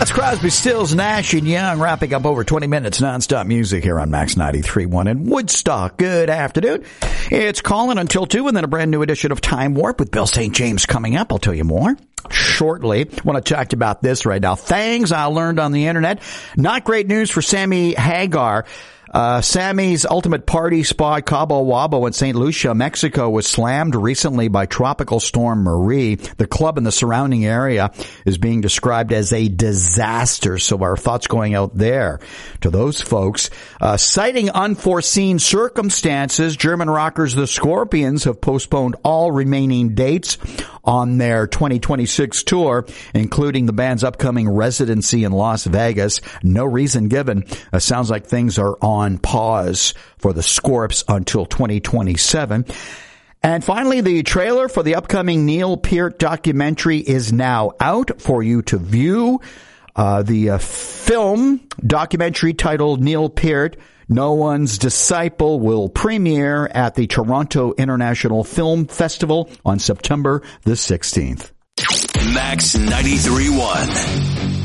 That's Crosby, Stills, Nash & Young, wrapping up over 20 minutes nonstop music here on Max 93.1 in Woodstock. Good afternoon. It's Colin until 2, and then a brand new edition of Time Warp with Bill St. James coming up. I'll tell you more shortly. I want to talk about this right now. Things I learned on the internet. Not great news for Sammy Hagar. Sammy's ultimate party spot, Cabo Wabo in St. Lucia, Mexico, was slammed recently by Tropical Storm Marie. The club in the surrounding area is being described as a disaster, so our thoughts going out there to those folks. Citing unforeseen circumstances, German rockers The Scorpions have postponed all remaining dates on their 2026 tour, including the band's upcoming residency in Las Vegas. No reason given. Sounds like things are on pause for the Scorps until 2027. And finally, the trailer for the upcoming Neil Peart documentary is now out for you to view. The film documentary titled Neil Peart, No One's Disciple, will premiere at the Toronto International Film Festival on September the 16th. Max 93.1.